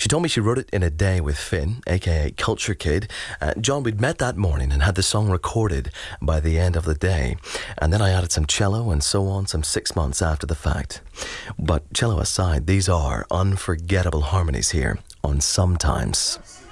She told me she wrote it in a day with Finn, aka Culture Kid. John, we'd met that morning and had the song recorded by the end of the day. And then I added some cello and so on some 6 months after the fact. But cello aside, these are unforgettable harmonies here on Sometimes.